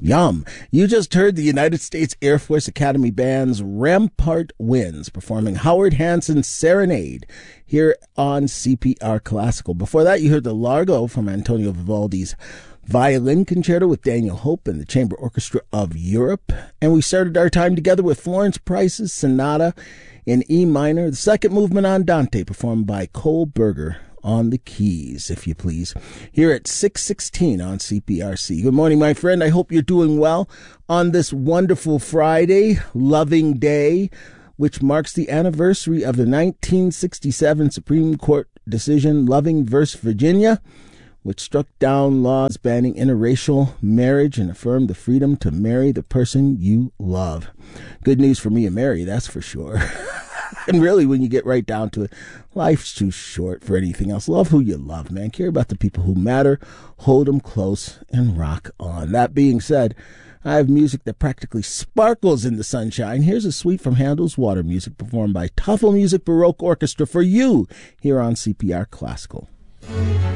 Yum. You just heard the United States Air Force Academy Band's Rampart Winds performing Howard Hanson's Serenade here on CPR Classical. Before that, you heard the Largo from Antonio Vivaldi's Violin Concerto with Daniel Hope and the Chamber Orchestra of Europe. And we started our time together with Florence Price's Sonata in E minor, the second movement Andante, performed by Cole Berger on the keys, if you please, here at 6:16 on CPRC. Good morning, my friend. I hope you're doing well on this wonderful Friday, Loving Day, which marks the anniversary of the 1967 Supreme Court decision, Loving versus Virginia, which struck down laws banning interracial marriage and affirmed the freedom to marry the person you love. Good news for me and Mary, that's for sure. And really, when you get right down to it, life's too short for anything else. Love who you love, man. Care about the people who matter. Hold them close and rock on. That being said, I have music that practically sparkles in the sunshine. Here's a suite from Handel's Water Music performed by Toffel Music Baroque Orchestra for you here on CPR Classical.